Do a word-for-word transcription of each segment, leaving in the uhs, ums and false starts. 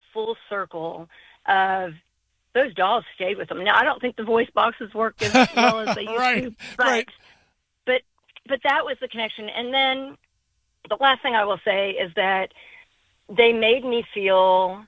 full circle of those dolls stayed with them. Now, I don't think the voice boxes work as well as they used right, to, but, right. but but that was the connection. And then the last thing I will say is that they made me feel,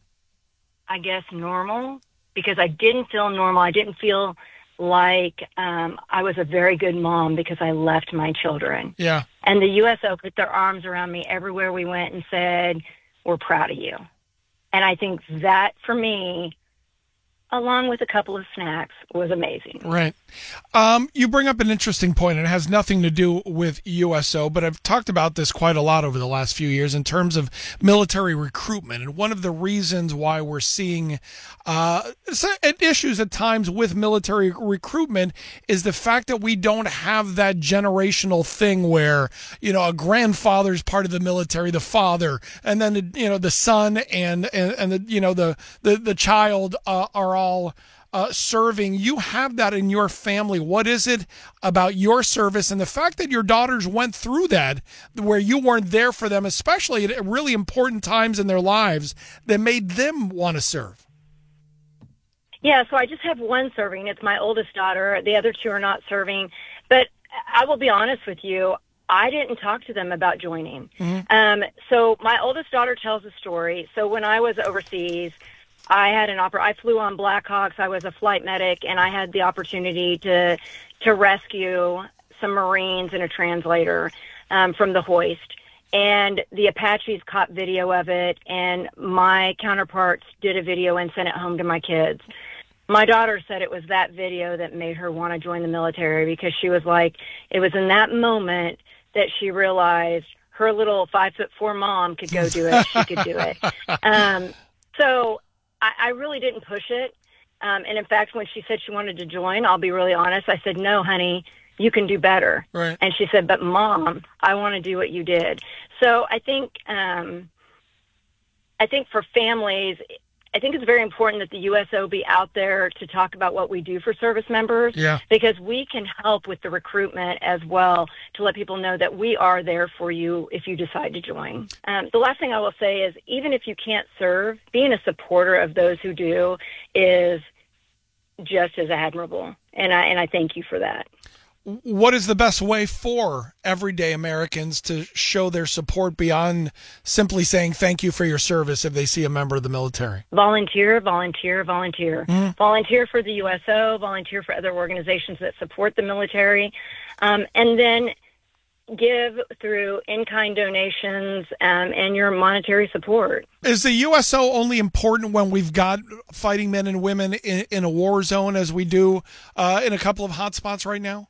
I guess, normal, because I didn't feel normal. I didn't feel like um, I was a very good mom because I left my children. Yeah. And the U S O put their arms around me everywhere we went and said, we're proud of you. And I think that, for me, along with a couple of snacks, was amazing. Right. Um, you bring up an interesting point, and it has nothing to do with U S O, but I've talked about this quite a lot over the last few years in terms of military recruitment. And one of the reasons why we're seeing uh, issues at times with military recruitment is the fact that we don't have that generational thing where, you know, a grandfather's part of the military, the father, and then, you know, the son and, and, and the, you know, the, the, the child uh, are all Uh, serving. You have that in your family. What is it about your service and the fact that your daughters went through that, where you weren't there for them, especially at really important times in their lives, that made them want to serve? Yeah, so I just have one serving. It's my oldest daughter. The other two are not serving. But I will be honest with you, I didn't talk to them about joining. Mm-hmm. Um, so my oldest daughter tells a story. So when I was overseas, I had an oper- I flew on Blackhawks. I was a flight medic, and I had the opportunity to to rescue some Marines and a translator um, from the hoist. And the Apaches caught video of it, and my counterparts did a video and sent it home to my kids. My daughter said it was that video that made her want to join the military, because she was like, it was in that moment that she realized her little five foot four mom could go do it. She could do it. Um, so I, I really didn't push it. Um, and in fact, when she said she wanted to join, I'll be really honest, I said, no, honey, you can do better. Right. And she said, but Mom, I want to do what you did. So I think, um, I think for families, I think it's very important that the U S O be out there to talk about what we do for service members, yeah. because we can help with the recruitment as well, to let people know that we are there for you if you decide to join. Um, the last thing I will say is, even if you can't serve, being a supporter of those who do is just as admirable. And I, and I thank you for that. What is the best way for everyday Americans to show their support beyond simply saying thank you for your service if they see a member of the military? Volunteer, volunteer, volunteer. Mm-hmm. Volunteer for the U S O, volunteer for other organizations that support the military, um, and then give through in-kind donations um, and your monetary support. Is the U S O only important when we've got fighting men and women in, in a war zone, as we do uh, in a couple of hot spots right now?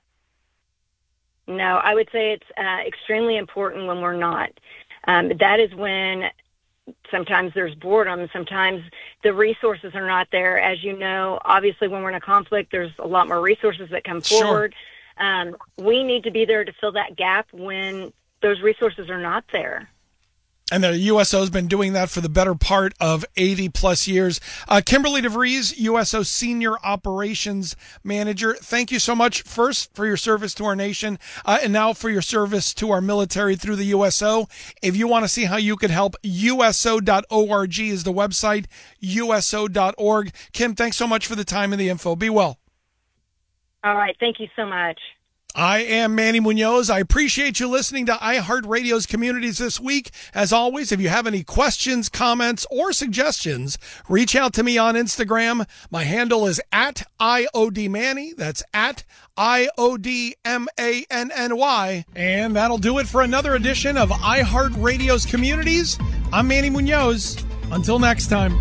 No, I would say it's uh, extremely important when we're not. Um, that is when sometimes there's boredom. Sometimes the resources are not there. As you know, obviously when we're in a conflict, there's a lot more resources that come forward. Sure. Um, we need to be there to fill that gap when those resources are not there. And the U S O has been doing that for the better part of eighty plus years. Uh, Kimberly DeVries, U S O Senior Operations Manager, thank you so much, first, for your service to our nation, uh, and now for your service to our military through the U S O. If you want to see how you can help, U S O dot org is the website, U S O dot org. Kim, thanks so much for the time and the info. Be well. All right. Thank you so much. I am Manny Munoz. I appreciate you listening to iHeartRadio's Communities this week. As always, if you have any questions, comments, or suggestions, reach out to me on Instagram. My handle is at I O D Manny. That's at I O D M A N N Y. And that'll do it for another edition of iHeartRadio's Communities. I'm Manny Munoz. Until next time.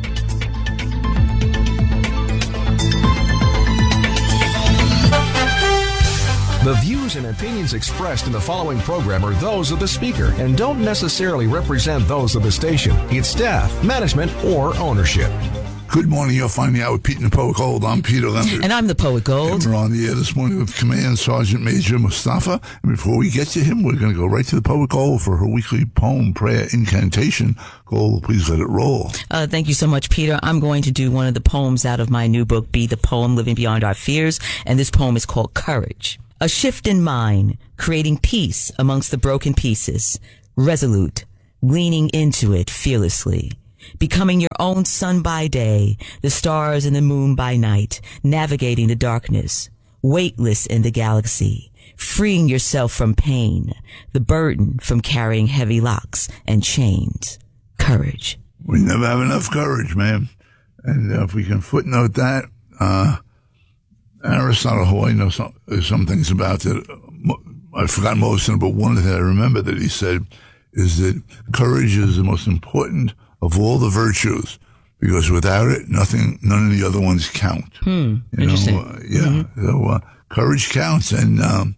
The views and opinions expressed in the following program are those of the speaker and don't necessarily represent those of the station, its staff, management, or ownership. Good morning. You're finding out with Pete and the Poet Gold. I'm Peter Leonard. And I'm the Poet Gold. And we're on the air this morning with Command Sergeant Major Mustafa. And before we get to him, we're going to go right to the Poet Gold for her weekly poem, prayer, incantation. Gold, please let it roll. Uh, thank you so much, Peter. I'm going to do one of the poems out of my new book, Be the Poem, Living Beyond Our Fears. And this poem is called Courage. A shift in mind, creating peace amongst the broken pieces. Resolute, leaning into it fearlessly. becoming your own sun by day, the stars and the moon by night, navigating the darkness, weightless in the galaxy, freeing yourself from pain, the burden from carrying heavy locks and chains. Courage. We never have enough courage, man. And uh, if we can footnote that, uh, Aristotle, who I know some, some things about it, I forgot most of them, but one that I remember that he said is that courage is the most important of all the virtues, because without it, nothing, none of the other ones count. Hmm. You Interesting. know, uh, yeah. Mm-hmm. So uh, courage counts, and um,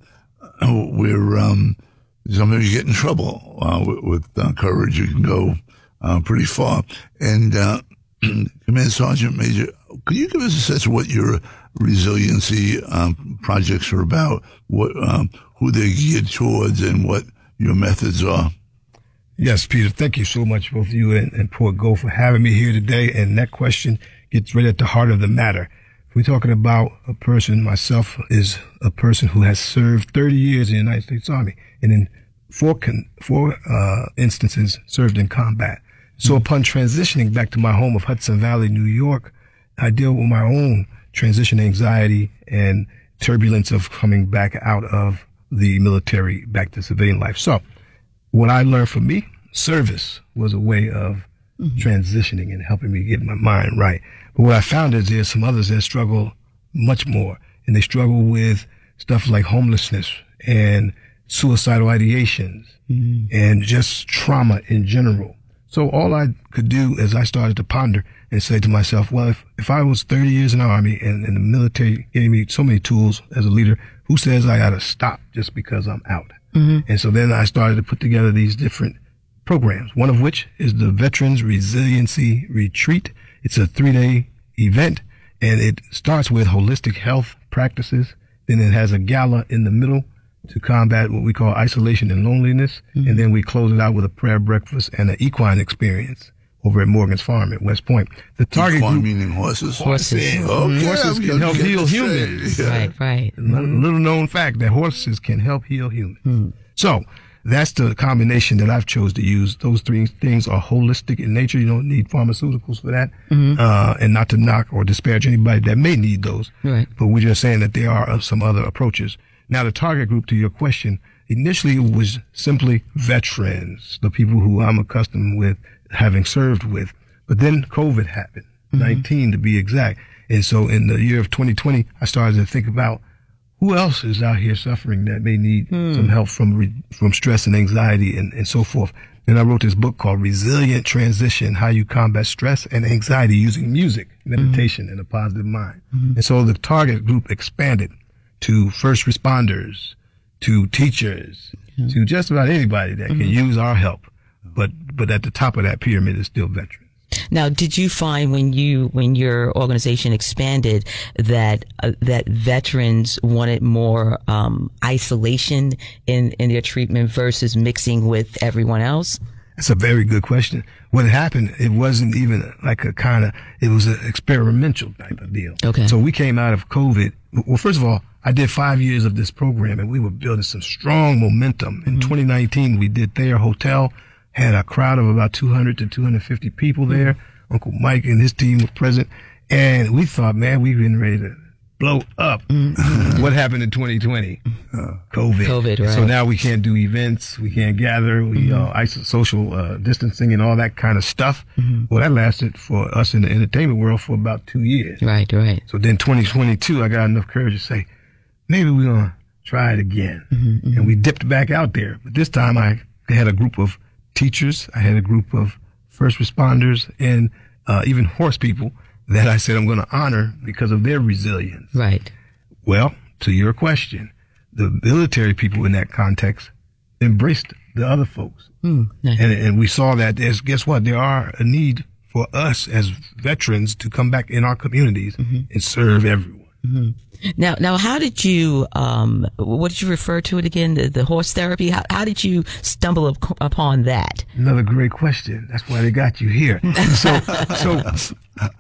we're um, sometimes you get in trouble uh, with, with uh, courage. You can go uh, pretty far. And uh, Command Sergeant Major, could you give us a sense of what your resiliency um, projects are about? What um, who they're geared towards, and what your methods are? Yes, Peter, thank you so much, both you and, and Port Go, for having me here today. And that question gets right at the heart of the matter. If we're talking about a person, myself is a person who has served thirty years in the United States Army, and in four, con- four uh, instances served in combat. So mm-hmm. upon transitioning back to my home of Hudson Valley, New York, I deal with my own transition anxiety and turbulence of coming back out of the military back to civilian life. So what I learned from me, service was a way of mm-hmm. transitioning and helping me get my mind right. But what I found is there's some others that struggle much more, and they struggle with stuff like homelessness and suicidal ideations mm-hmm. and just trauma in general. So all I could do is I started to ponder and say to myself, well, if, if I was thirty years in the Army and, and the military gave me so many tools as a leader, who says I got to stop just because I'm out? Mm-hmm. And so then I started to put together these different programs, one of which is the Veterans Resiliency Retreat. It's a three-day event, and it starts with holistic health practices. Then it has a gala in the middle to combat what we call isolation and loneliness. Mm-hmm. And then we close it out with a prayer breakfast and an equine experience over at Morgan's Farm at West Point. The target equine group, meaning horses. Horses. Okay, horses can help heal humans. Yeah. Right, right. A little known fact that horses can help heal humans. Mm. So that's the combination that I've chose to use. Those three things are holistic in nature. You don't need pharmaceuticals for that. Mm-hmm. Uh, and not to knock or disparage anybody that may need those. Right. But we're just saying that there are some other approaches. Now, the target group, to your question, initially it was simply veterans, the people who I'm accustomed with having served with. But then COVID happened, mm-hmm. nineteen to be exact. And so in the year of twenty twenty, I started to think about who else is out here suffering that may need mm. some help from re- from stress and anxiety and, and so forth. And I wrote this book called Resilient Transition, How You Combat Stress and Anxiety Using Music, Meditation, mm-hmm. and a Positive Mind. Mm-hmm. And so the target group expanded to first responders, to teachers, mm-hmm. to just about anybody that mm-hmm. can use our help. But but at the top of that pyramid is still veterans. Now, did you find when you when your organization expanded that uh, that veterans wanted more um, isolation in in their treatment versus mixing with everyone else? That's a very good question. What happened, it wasn't even like a kind of, it was an experimental type of deal. Okay. So we came out of COVID. Well, first of all, I did five years of this program, and we were building some strong momentum. In mm-hmm. twenty nineteen, we did Thayer Hotel, had a crowd of about two hundred to two hundred fifty people there. Mm-hmm. Uncle Mike and his team were present. And we thought, man, we've been ready to blow up. Mm-hmm. What happened in twenty twenty? Uh, COVID. COVID, right. So now we can't do events. We can't gather. We, mm-hmm. uh, iso- social, uh, distancing and all that kind of stuff. Mm-hmm. Well, that lasted for us in the entertainment world for about two years. Right, right. So then twenty twenty-two, I got enough courage to say, maybe we're going to try it again. Mm-hmm, mm-hmm. And we dipped back out there. But this time I had a group of teachers. I had a group of first responders and, uh, even horse people that I said I'm going to honor because of their resilience. Right. Well, to your question, the military people in that context embraced the other folks. Mm, nice. And, and we saw that there's, guess what? There are a need for us as veterans to come back in our communities mm-hmm. and serve everyone. Mm-hmm. Now, now, how did you, um, what did you refer to it again? The, the horse therapy? How, how did you stumble up, upon that? Another great question. That's why they got you here. so, so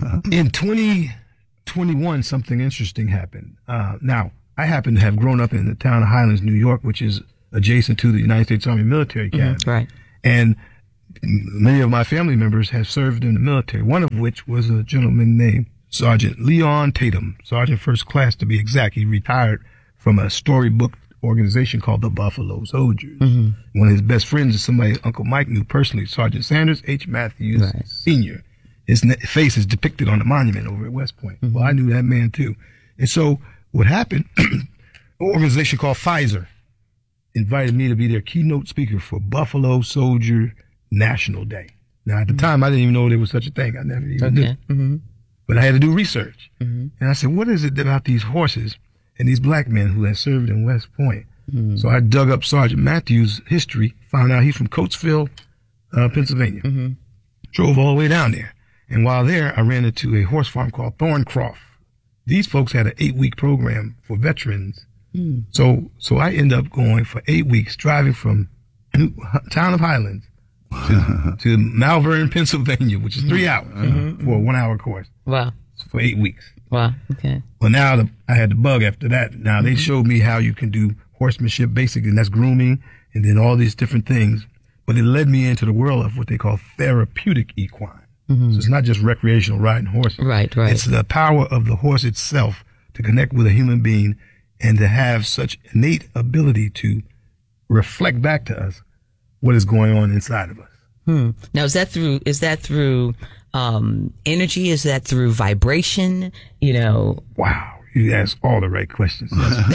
in twenty twenty-one, something interesting happened. Uh, now, I happen to have grown up in the town of Highlands, New York, which is adjacent to the United States Army Military Academy. Mm-hmm, right. And many of my family members have served in the military, one of which was a gentleman named Sergeant Leon Tatum, Sergeant First Class to be exact. He retired from a storybook organization called the Buffalo Soldiers. Mm-hmm. One of his best friends is somebody Uncle Mike knew personally, Sergeant Sanders H. Matthews right. Senior His face is depicted on the monument over at West Point. Mm-hmm. Well, I knew that man too. And so what happened, an organization called Pfizer invited me to be their keynote speaker for Buffalo Soldier National Day. Now, at the mm-hmm. time, I didn't even know there was such a thing. I never even okay. knew. Mm-hmm. But I had to do research. Mm-hmm. And I said, what is it about these horses and these black men who had served in West Point? Mm-hmm. So I dug up Sergeant Matthews' history, found out he's from Coatesville, uh, Pennsylvania. Mm-hmm. Drove all the way down there. And while there, I ran into a horse farm called Thorncroft. These folks had an eight-week program for veterans. Mm. So so I ended up going for eight weeks, driving from New, town of Highlands to, to Malvern, Pennsylvania, which is three hours mm-hmm. for a one-hour course. Wow. For eight weeks. Wow, okay. Well, now the, I had the bug after that. Now, mm-hmm. they showed me how you can do horsemanship, basically, and that's grooming, and then all these different things. But it led me into the world of what they call therapeutic equine. Mm-hmm. So it's not just recreational riding horses. Right, right. It's the power of the horse itself to connect with a human being and to have such innate ability to reflect back to us what is going on inside of us. Hmm. Now, is that through, is that through, um, energy? Is that through vibration? You know? Wow. You ask all the right questions.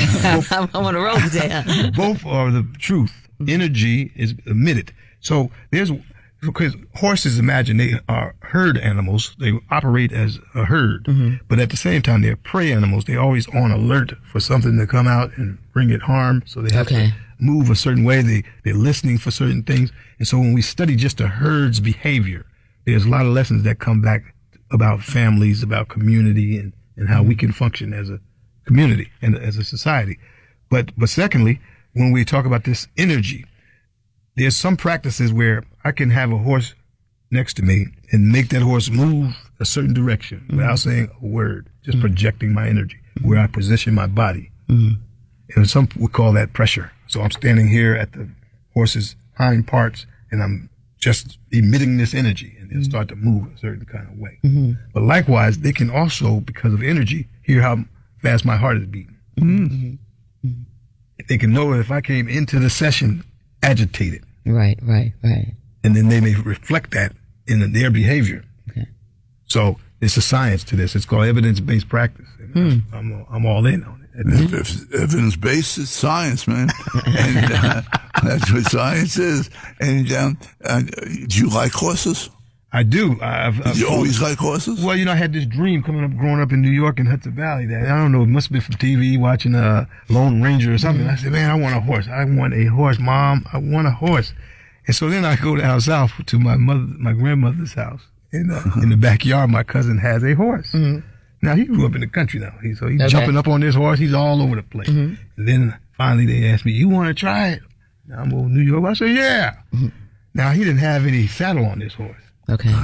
I'm on a roll today. Huh? Both are the truth. Energy is emitted. So there's, because horses, imagine they are herd animals. They operate as a herd, mm-hmm. but at the same time, they're prey animals. They're always on alert for something to come out and bring it harm. So they have okay. to move a certain way. They, they're listening for certain things. And so when we study just a herd's behavior, there's a lot of lessons that come back about families, about community, and, and how we can function as a community and as a society. But, but secondly, when we talk about this energy, there's some practices where I can have a horse next to me and make that horse move a certain direction mm-hmm. without saying a word, just mm-hmm. projecting my energy, mm-hmm. where I position my body. Mm-hmm. And some would call that pressure. So I'm standing here at the horse's hind parts and I'm just emitting this energy and they'll mm-hmm. start to move a certain kind of way. Mm-hmm. But likewise, they can also, because of energy, hear how fast my heart is beating. Mm-hmm. Mm-hmm. They can know if I came into the session agitated. Right, right, right. And then they may reflect that in their behavior. Okay. So it's a science to this. It's called evidence-based practice. Hmm. I'm, I'm all in on it. If, if evidence-based, it's science, man. and uh, that's what science is. And um, uh, do you like horses? I do. I've, I've Did you always like horses? Well, you know, I had this dream coming up, growing up in New York in Hudson Valley. That I don't know, it must have been from T V, watching uh, Lone Ranger or something. Mm-hmm. I said, man, I want a horse. I want a horse, Mom. I want a horse. And so then I go down south to my mother, my grandmother's house. In, uh, in the backyard, my cousin has a horse. Mm-hmm. Now, he grew up in the country now. He, so he's okay. jumping up on this horse. He's all over the place. Mm-hmm. And then finally they asked me, you want to try it? Now, I'm over New York. I said, yeah. Mm-hmm. Now, he didn't have any saddle on this horse. Okay.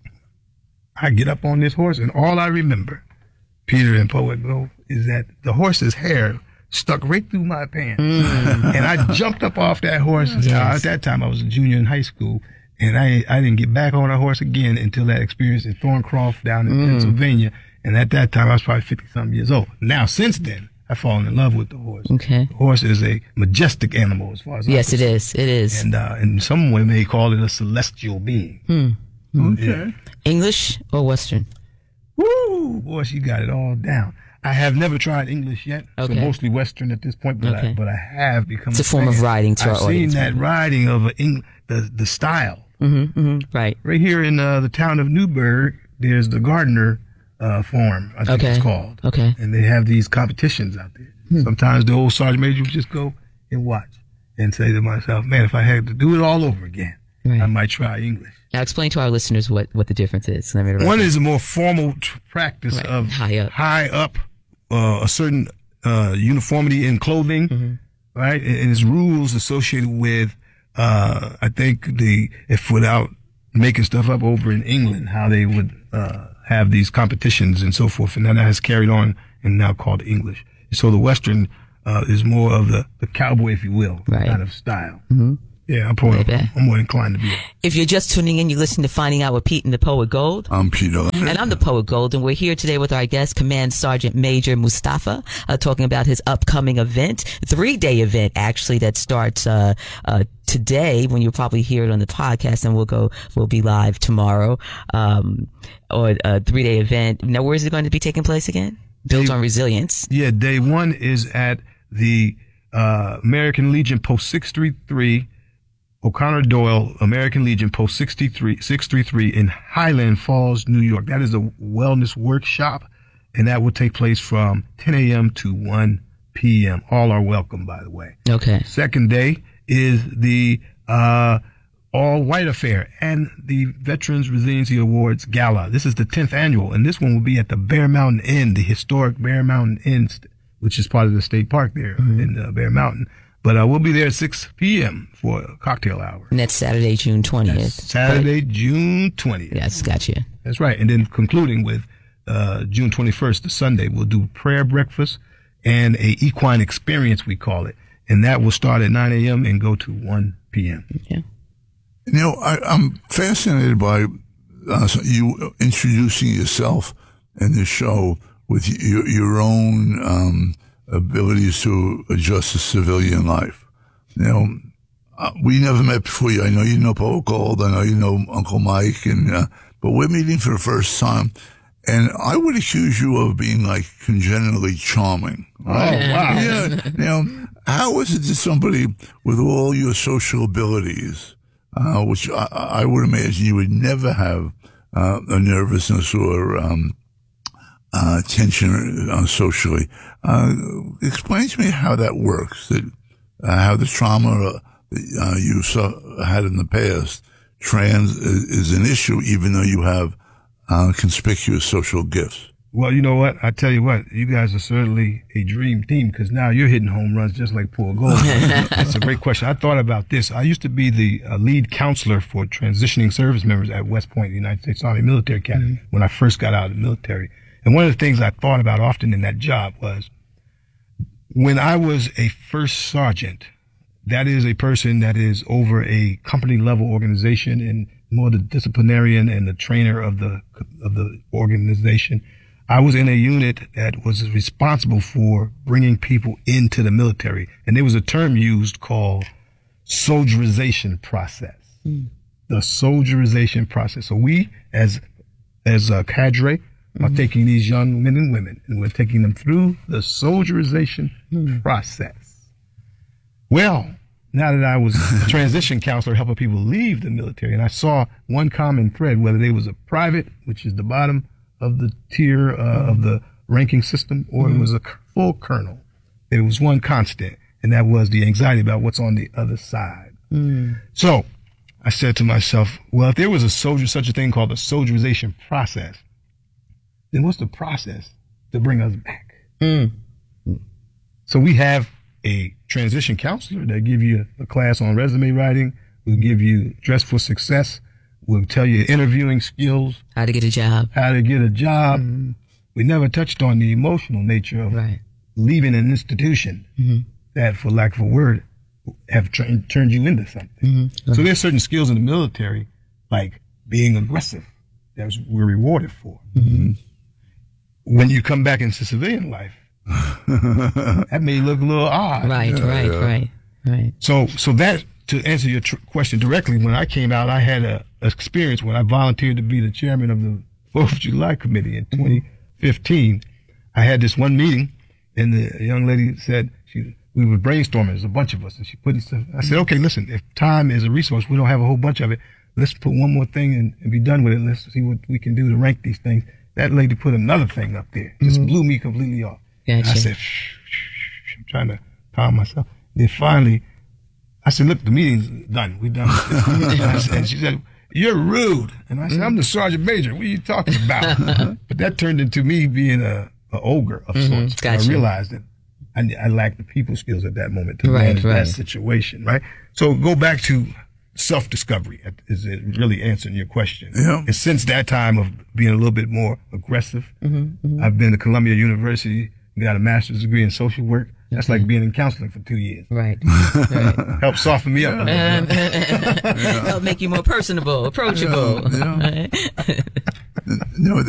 I get up on this horse, and all I remember, Peter and Poet Go, is that the horse's hair stuck right through my pants. Mm. And I jumped up off that horse. Yes. Now, at that time, I was a junior in high school, and I I didn't get back on a horse again until that experience in Thorncroft down in mm. Pennsylvania. And at that time, I was probably fifty-something years old. Now, since then, I've fallen in love with the horse. Okay. The horse is a majestic animal as far as Yes, it is. It is. And uh, in some way, may call it a celestial being. Hmm. Okay. Yeah. English or Western? Woo! Boy, she got it all down. I have never tried English yet, okay. so mostly Western at this point, but, okay. I, but I have become It's a, a form fan. of writing to I've our audience. I've seen that writing of a Eng- the, the style. Mm-hmm, mm-hmm, right. Right here in uh, the town of Newburgh, there's the Gardner uh, Forum, I think okay. it's called. Okay. And they have these competitions out there. Hmm. Sometimes the old sergeant major would just go and watch and say to myself, man, if I had to do it all over again, right. I might try English. Now explain to our listeners what, what the difference is. Let me One is a more formal t- practice right. of high up, high up uh, a certain uh, uniformity in clothing, mm-hmm. right? And, and its rules associated with, uh, I think the, if without making stuff up over in England, how they would uh, have these competitions and so forth. And that has carried on and now called English. So the Western uh, is more of the, the cowboy, if you will, right. kind of style. Mm-hmm. Yeah, I'm, probably, Right I'm more inclined to be. If you're just tuning in, you're listening to Finding Out with Pete and the Poet Gold. I'm Peter. And I'm the Poet Gold, and we're here today with our guest, Command Sergeant Major Mustafa, uh, talking about his upcoming event, three-day event, actually, that starts uh, uh, today, when you'll probably hear it on the podcast, and we'll go, we'll be live tomorrow, um, or a three-day event. Now, where is it going to be taking place again? Built Day, on resilience. Yeah, day one is at the uh, American Legion Post six thirty-three, O'Connor Doyle, American Legion Post sixty-three, six thirty-three in Highland Falls, New York. That is a wellness workshop, and that will take place from ten a.m. to one p.m. All are welcome, by the way. Okay. Second day is the uh, all-white affair and the Veterans Resiliency Awards Gala. This is the tenth annual, and this one will be at the Bear Mountain Inn, the historic Bear Mountain Inn, which is part of the state park there mm-hmm. in uh, Bear Mountain. But uh, we'll be there at six p.m. for a cocktail hour. And that's Saturday, June twentieth. That's Saturday, June twentieth. Yes, gotcha. That's right. And then concluding with uh, June twenty-first, the Sunday, we'll do prayer breakfast and a equine experience, we call it. And that will start at nine a.m. and go to one p.m. Yeah. You know, I, I'm fascinated by uh, you introducing yourself in the show with your, your own um, abilities to adjust to civilian life. You know, uh, we never met before. I know you know Poet Gold. I know you know Uncle Mike, and uh, but we're meeting for the first time. And I would accuse you of being like congenitally charming. Right? Oh, wow. Yeah. Now, how is it that somebody with all your social abilities, uh, which I, I would imagine you would never have uh, a nervousness or um, uh, tension uh, socially, uh, explain to me how that works, that uh, how the trauma that uh, you saw, had in the past trans is, is an issue, even though you have Uh, conspicuous social gifts. Well, you know what? I tell you what, you guys are certainly a dream team because now you're hitting home runs just like Poet Gold. That's a great question. I thought about this. I used to be the uh, lead counselor for transitioning service members at West Point, the United States Army Military Academy, mm-hmm. when I first got out of the military. And one of the things I thought about often in that job was when I was a first sergeant, that is a person that is over a company level organization and more the disciplinarian and the trainer of the of the organization. I was in a unit that was responsible for bringing people into the military, and there was a term used called soldierization process. Mm. The soldierization process. So we, as as a cadre, mm-hmm. are taking these young men and women, and we're taking them through the soldierization mm. process. Well, now that I was a transition counselor helping people leave the military, and I saw one common thread, whether they was a private, which is the bottom of the tier uh, of the ranking system, or mm-hmm. it was a full colonel, there was one constant, and that was the anxiety about what's on the other side. Mm. So I said to myself, well, if there was a soldier, such a thing called the soldierization process, then what's the process to bring us back? Mm. So we have a transition counselor that give you a class on resume writing, will give you dress for success, will tell you interviewing skills, how to get a job, how to get a job. Mm-hmm. We never touched on the emotional nature of right. leaving an institution mm-hmm. that, for lack of a word, have tra- turned you into something. Mm-hmm. So there's certain skills in the military, like being aggressive, that we're rewarded for. Mm-hmm. When you come back into civilian life, that may look a little odd. Right, yeah, right, yeah. right, right. So, so that, to answer your tr- question directly, when I came out, I had a, a experience when I volunteered to be the chairman of the Fourth of July Committee in twenty fifteen. I had this one meeting, and the young lady said, she, we were brainstorming, there's a bunch of us, and she put it, I said, okay, listen, if time is a resource, we don't have a whole bunch of it, let's put one more thing in and be done with it. Let's see what we can do to rank these things. That lady put another thing up there. Just mm-hmm. blew me completely off. Gotcha. I said, shh, shh, shh, I'm trying to calm myself. Then finally, I said, look, the meeting's done. We're done with this. And she said, you're rude. And I said, I'm the sergeant major. What are you talking about? But that turned into me being a, a ogre of mm-hmm. sorts. Gotcha. I realized that I, I lacked the people skills at that moment to right, manage right. that situation, right? So go back to self-discovery. Is it really answering your question? Yeah. And since that time of being a little bit more aggressive, mm-hmm, mm-hmm. I've been to Columbia University, got a master's degree in social work. That's like being in counseling for two years. Right. right. Help soften me up. A little bit. Help make you more personable, approachable. Yeah, yeah. Right? No,